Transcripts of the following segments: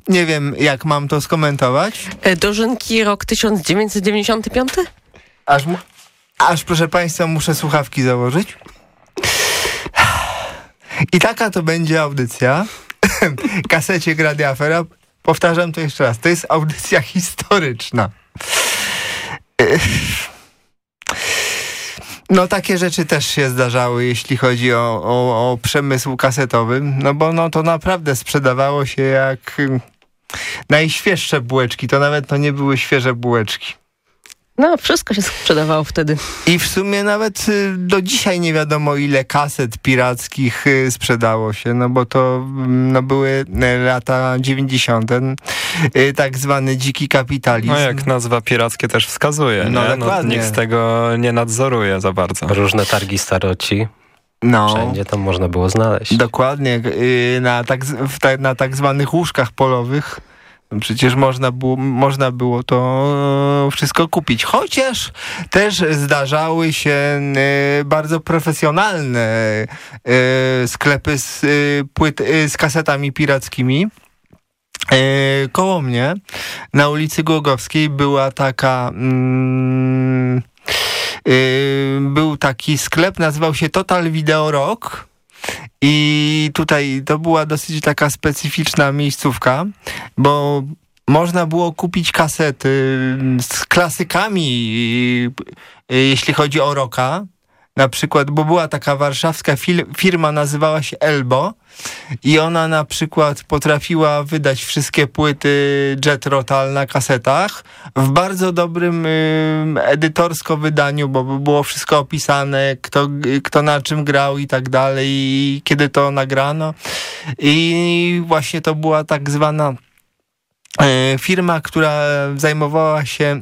Nie wiem, jak mam to skomentować. Dożynki, rok 1995? Aż proszę państwa, muszę słuchawki założyć. I taka to będzie audycja. Kasecie Radia Afera. Powtarzam to jeszcze raz. To jest audycja historyczna. No takie rzeczy też się zdarzały, jeśli chodzi o przemysł kasetowy. No bo no to naprawdę sprzedawało się jak najświeższe bułeczki. To nawet nie były świeże bułeczki. No, wszystko się sprzedawało wtedy. I w sumie nawet do dzisiaj nie wiadomo, ile kaset pirackich sprzedało się, no bo to były lata 90. Tak zwany dziki kapitalizm. No jak nazwa pirackie też wskazuje, no, nie? No, nikt z tego nie nadzoruje za bardzo. Różne targi staroci. No. Wszędzie tam można było znaleźć. Dokładnie, na tak zwanych łóżkach polowych. Przecież można było to wszystko kupić. Chociaż też zdarzały się bardzo profesjonalne sklepy z kasetami pirackimi. Koło mnie na ulicy Głogowskiej była taka... był taki sklep, nazywał się Total Video Rock. I tutaj to była dosyć taka specyficzna miejscówka, bo można było kupić kasety z klasykami, jeśli chodzi o rocka. Na przykład, bo była taka warszawska firma, nazywała się Elbo i ona na przykład potrafiła wydać wszystkie płyty Jet Rotal na kasetach w bardzo dobrym edytorsko wydaniu, bo było wszystko opisane, kto na czym grał i tak dalej, i kiedy to nagrano. I właśnie to była tak zwana firma, która zajmowała się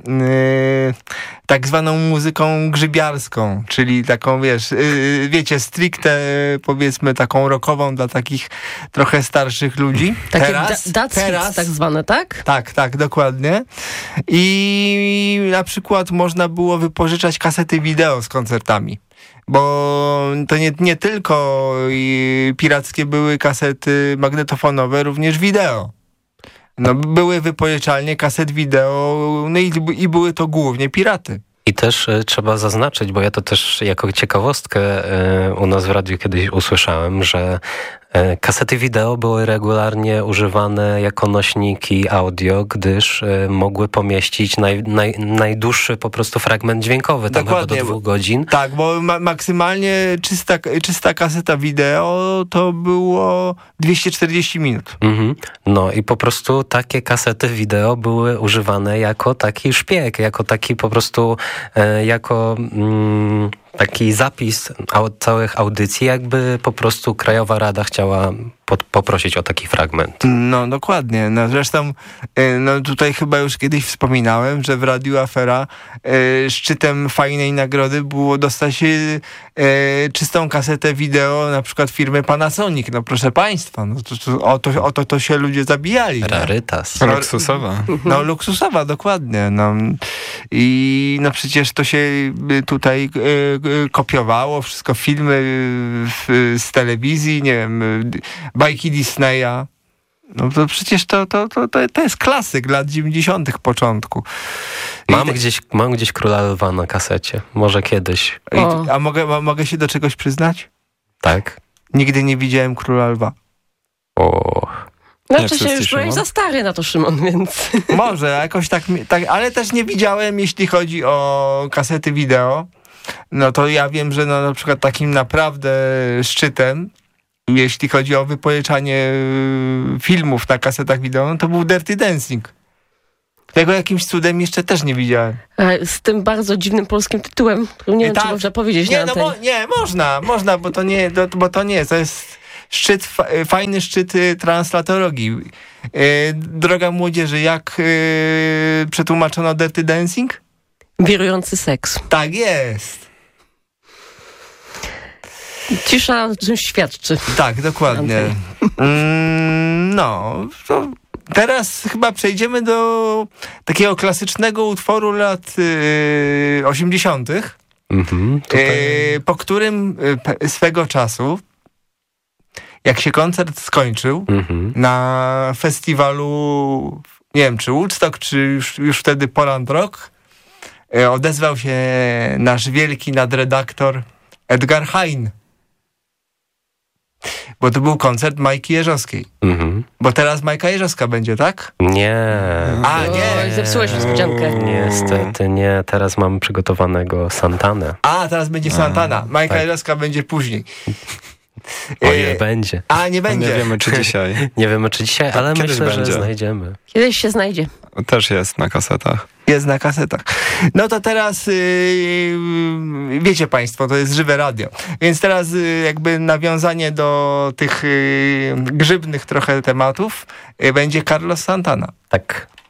tak zwaną muzyką grzybiarską, czyli taką, wiecie, stricte, powiedzmy, taką rockową dla takich trochę starszych ludzi. Takie teraz tak zwane, tak? Tak, dokładnie. I na przykład można było wypożyczać kasety wideo z koncertami. Bo to nie tylko pirackie były kasety magnetofonowe, również wideo. No, były wypożyczalnie kaset wideo, no i były to głównie piraty. I też trzeba zaznaczyć, bo ja to też jako ciekawostkę u nas w radiu kiedyś usłyszałem, że kasety wideo były regularnie używane jako nośniki audio, gdyż mogły pomieścić najdłuższy po prostu fragment dźwiękowy, tam chyba do 2 godzin. Tak, bo maksymalnie czysta kaseta wideo to było 240 minut. No i po prostu takie kasety wideo były używane jako taki szpieg, jako taki po prostu, jako... taki zapis całych audycji, jakby po prostu Krajowa Rada chciała poprosić o taki fragment. No dokładnie. No, zresztą tutaj chyba już kiedyś wspominałem, że w Radiu Afera szczytem fajnej nagrody było dostać czystą kasetę wideo na przykład firmy Panasonic. No proszę państwa, no, to się ludzie zabijali. Rarytas. Luksusowa. No luksusowa, dokładnie. No. I no przecież to się tutaj kopiowało wszystko, filmy z telewizji, nie wiem, bajki Disneya. No to przecież to jest klasyk lat 90. początku. Mam gdzieś Króla Lwa na kasecie. Może kiedyś. A mogę się do czegoś przyznać? Tak. Nigdy nie widziałem Króla Lwa. Znaczy się już byłeś za stary na to, Szymon, więc... Może, jakoś tak, ale też nie widziałem, jeśli chodzi o kasety wideo. No to ja wiem, że na przykład takim naprawdę szczytem, jeśli chodzi o wypożyczanie filmów na kasetach wideo, no to był Dirty Dancing. Tego jakimś cudem jeszcze też nie widziałem. Z tym bardzo dziwnym polskim tytułem, który nie wiem, czy można powiedzieć na antenie. Można, bo to jest fajny szczyt translatorologii. Droga młodzieży, jak przetłumaczono Dirty Dancing? Wirujący seks. Tak jest. Cisza o czymś świadczy. Tak, dokładnie. No, to teraz chyba przejdziemy do takiego klasycznego utworu lat 80. Po którym swego czasu, jak się koncert skończył na festiwalu, nie wiem, czy Woodstock, czy już wtedy Poland Rock, odezwał się nasz wielki nadredaktor Edgar Hein. Bo to był koncert Majki Jeżowskiej. Bo teraz Majka Jeżowska będzie, tak? Nie. A, nie. Oj, zepsułeś niespodziankę. Niestety nie. Teraz mam przygotowanego Santanę. A, teraz będzie Santana. Majka Jeżowska będzie później. O ile będzie. A, nie będzie. Nie wiemy, czy dzisiaj. Nie wiemy, czy dzisiaj, ale Kiedyś myślę, będzie. że znajdziemy. Kiedyś się znajdzie. Też jest na kasetach. Jest na kasetach. No to teraz wiecie państwo, to jest żywe radio. Więc teraz jakby nawiązanie do tych grzybnych trochę tematów będzie Carlos Santana. Tak.